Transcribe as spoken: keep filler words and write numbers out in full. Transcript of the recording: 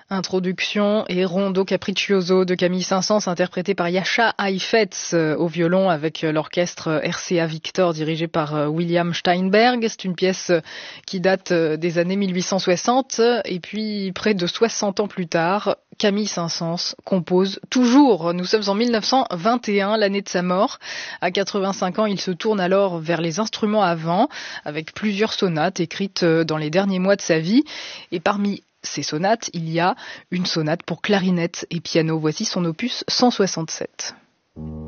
Introduction et Rondo Capriccioso de Camille Saint-Saëns, interprété par Jascha Heifetz au violon avec l'orchestre R C A Victor dirigé par William Steinberg. C'est une pièce qui date des années mille huit cent soixante et puis près de soixante ans plus tard, Camille Saint-Saëns compose toujours. Nous sommes en mille neuf cent vingt et un, l'année de sa mort. À quatre-vingt-cinq ans, il se tourne alors vers les instruments à vent avec plusieurs sonates écrites dans les derniers mois de sa vie. Et parmi ces sonates, il y a une sonate pour clarinette et piano. Voici son opus cent soixante-sept.